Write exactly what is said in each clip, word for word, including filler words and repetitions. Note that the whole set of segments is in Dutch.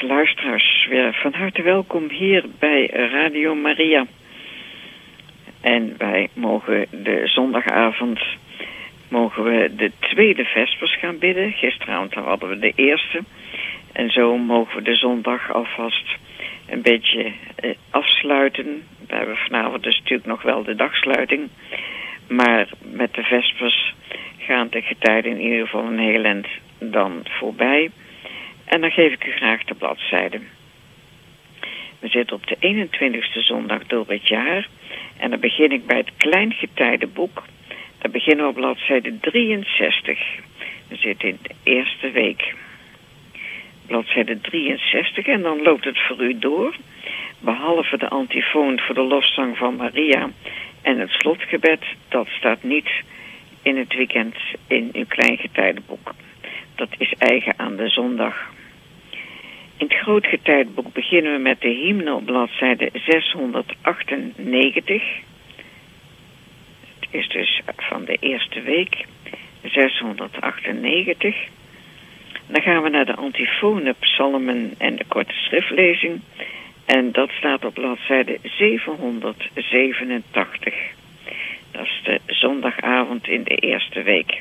Beste luisteraars, weer van harte welkom hier bij Radio Maria. En wij mogen de zondagavond, mogen we de tweede vespers gaan bidden. Gisteravond hadden we de eerste. En zo mogen we de zondag alvast een beetje eh, afsluiten. We hebben vanavond dus natuurlijk nog wel de dagsluiting. Maar met de vespers gaan de getijden in ieder geval een heel eind dan voorbij. En dan geef ik u graag de bladzijde. We zitten op de eenentwintigste zondag door het jaar. En dan begin ik bij het Kleingetijdenboek. Dan beginnen we op bladzijde drieënzestig. We zitten in de eerste week. Bladzijde drieënzestig en dan loopt het voor u door. Behalve de antifoon voor de lofzang van Maria en het slotgebed. Dat staat niet in het weekend in uw Kleingetijdenboek. Dat is eigen aan de zondag. In het Grootgetijdenboek beginnen we met de hymne op bladzijde zeshonderdachtennegentig. Het is dus van de eerste week, zeshonderdachtennegentig. Dan gaan we naar de antifonen, psalmen en de korte schriftlezing. En dat staat op bladzijde zevenhonderdzevenentachtig. Dat is de zondagavond in de eerste week.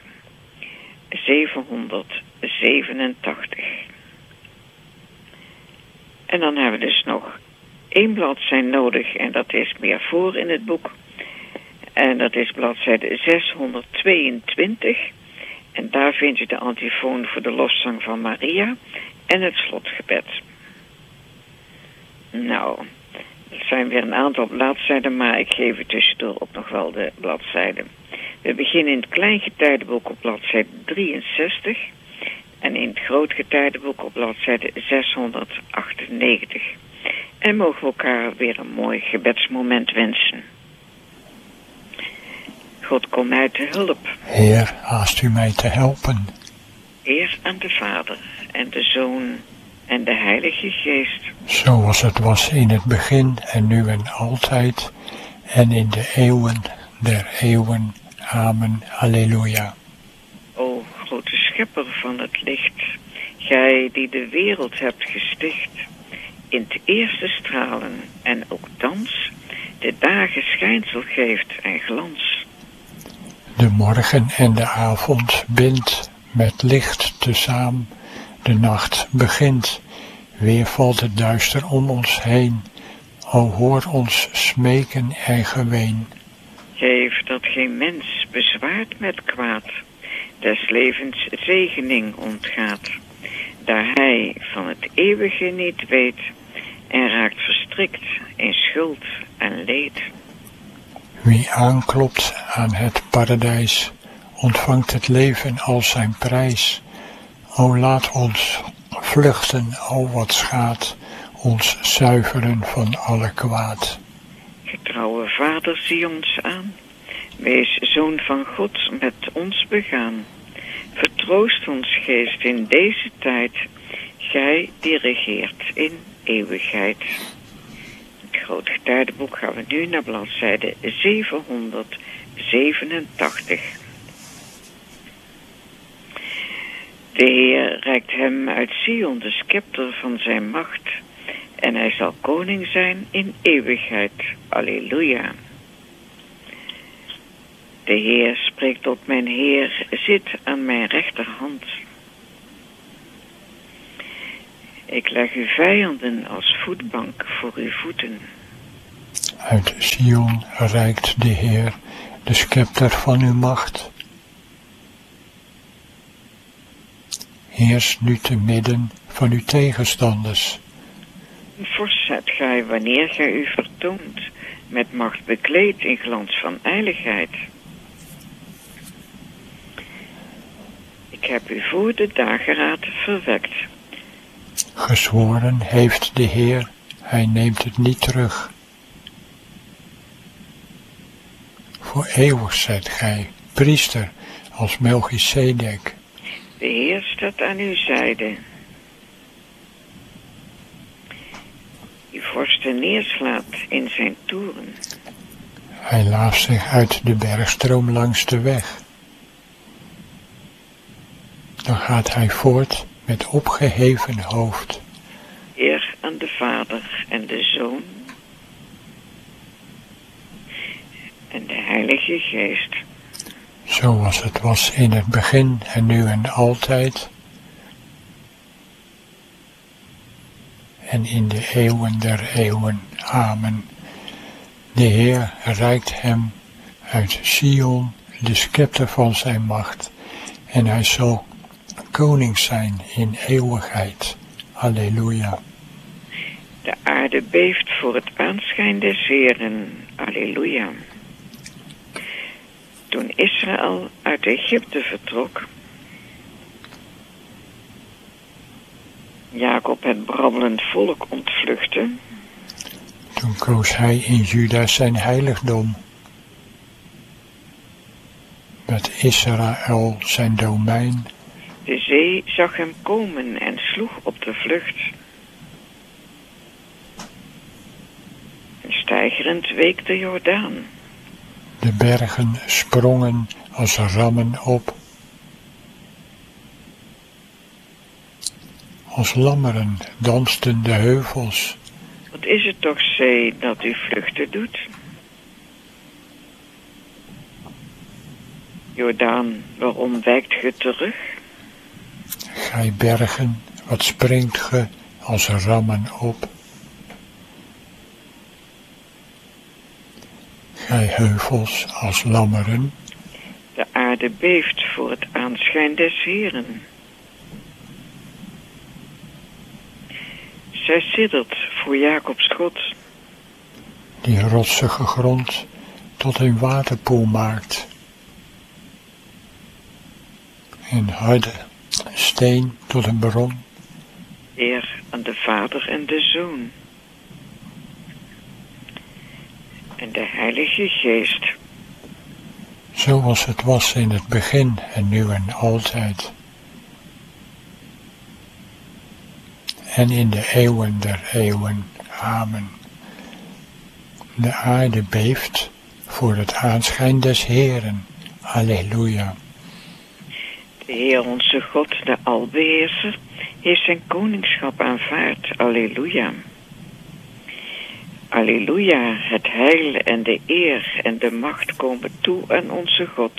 zevenhonderdzevenentachtig. En dan hebben we dus nog één bladzijde nodig en dat is meer voor in het boek. En dat is bladzijde zeshonderdtweeëntwintig. En daar vind je de antifoon voor de lofzang van Maria en het slotgebed. Nou, het zijn weer een aantal bladzijden, maar ik geef u tussendoor ook nog wel de bladzijden. We beginnen in het Kleingetijdenboek op bladzijde drieënzestig en in het Grootgetijdenboek op bladzijde zeshonderdachtennegentig. En mogen we elkaar weer een mooi gebedsmoment wensen. God, kom mij te hulp. Heer, haast u mij te helpen. Eer aan de Vader en de Zoon en de Heilige Geest. Zoals het was in het begin en nu en altijd en in de eeuwen der eeuwen. Amen. Halleluja. O grote schepper van het licht, gij die de wereld hebt gesticht, in het eerste stralen en ook thans de dagen schijnsel geeft en glans. De morgen en de avond bindt met licht tezaam, de nacht begint, weer valt het duister om ons heen, o hoor ons smeken en geween. Geef dat geen mens bezwaard met kwaad, des levens zegening ontgaat, daar hij van het eeuwige niet weet en raakt verstrikt in schuld en leed. Wie aanklopt aan het paradijs, ontvangt het leven als zijn prijs. O laat ons vluchten, o wat schaadt, ons zuiveren van alle kwaad. Getrouwe Vader, zie ons aan, wees Zoon van God met ons begaan. Vertroost ons geest in deze tijd, gij die regeert in eeuwigheid. Het Grootgetijdenboek gaan we nu naar bladzijde zevenhonderdzevenentachtig. De Heer reikt hem uit Sion de scepter van zijn macht, en hij zal koning zijn in eeuwigheid. Alleluia. De Heer spreekt tot mijn Heer, zit aan mijn rechterhand. Ik leg uw vijanden als voetbank voor uw voeten. Uit Sion reikt de Heer de scepter van uw macht. Heers nu te midden van uw tegenstanders. Fors zijt gij wanneer gij u vertoont, met macht bekleed in glans van heiligheid. Ik heb u voor de dageraad verwekt. Gezworen heeft de Heer, hij neemt het niet terug. Voor eeuwig zijt gij, priester, als Melchisedek. De Heer staat aan uw zijde. Die vorsten neerslaat in zijn toren. Hij laaft zich uit de bergstroom langs de weg. Dan gaat hij voort met opgeheven hoofd. aan de Vader en de Zoon en de Heilige Geest. Zoals het was in het begin en nu en altijd. En in de eeuwen der eeuwen. Amen. De Heer reikt hem uit Sion de scepter van zijn macht. En hij zal koning zijn in eeuwigheid. Alleluia. De aarde beeft voor het aanschijn des Heeren. Alleluia. Toen Israël uit Egypte vertrok, Jacob het brabbelend volk ontvluchtte, toen koos hij in Juda zijn heiligdom, met Israël zijn domein. De zee zag hem komen en sloeg op de vlucht. En steigerend week de Jordaan. De bergen sprongen als rammen op. Als lammeren dansten de heuvels. Wat is het toch, zee, dat u vluchten doet? Jordaan, waarom wijkt ge terug? Gij bergen, wat springt ge als rammen op? Gij heuvels als lammeren. De aarde beeft voor het aanschijn des Heeren. Zij siddert voor Jacobs God, Die rotsige grond tot een waterpoel maakt. En harde steen tot een bron. eer aan de Vader en de Zoon en de Heilige Geest. Zoals het was in het begin en nu en altijd. En in de eeuwen der eeuwen. Amen. De aarde beeft voor het aanschijn des Heeren. Alleluia. De Heer onze God, de Albeheerser, heeft zijn koningschap aanvaard. Alleluia. Alleluia, het heil en de eer en de macht komen toe aan onze God.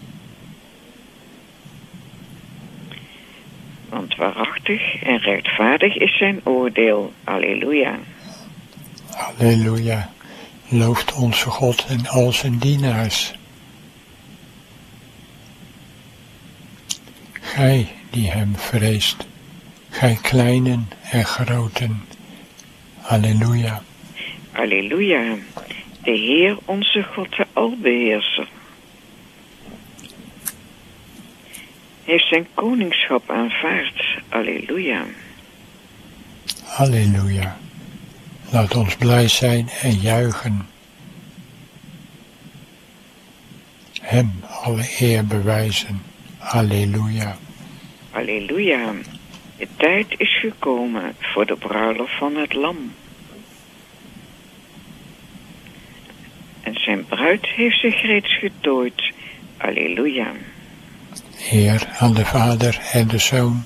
Want waarachtig en rechtvaardig is zijn oordeel. Alleluia. Alleluia. Looft onze God en al zijn dienaars. Gij die hem vreest, gij kleinen en groten. Alleluia. Alleluia, de Heer onze God, de Albeheerser, heeft zijn koningschap aanvaard. Alleluia. Alleluia. Laat ons blij zijn en juichen. Hem alle eer bewijzen. Alleluia. Alleluia, de tijd is gekomen voor de bruiloft van het lam. En zijn bruid heeft zich reeds getooid. Alleluia. Eer aan de Vader en de Zoon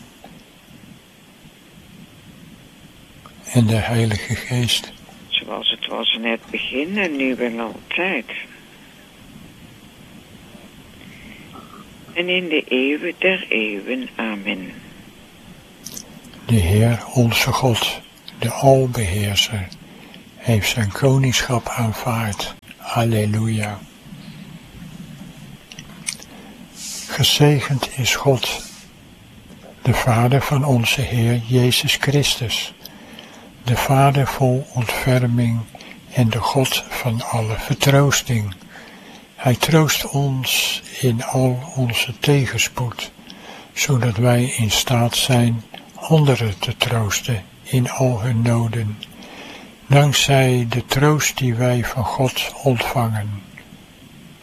en de Heilige Geest. Zoals het was in het begin en nu en altijd. En in de eeuwen der eeuwen. Amen. De Heer onze God, de Albeheerser, heeft zijn koningschap aanvaard. Alleluia. Gezegend is God, de Vader van onze Heer Jezus Christus, de Vader vol ontferming en de God van alle vertroosting. Hij troost ons in al onze tegenspoed, zodat wij in staat zijn anderen te troosten in al hun noden, dankzij de troost die wij van God ontvangen.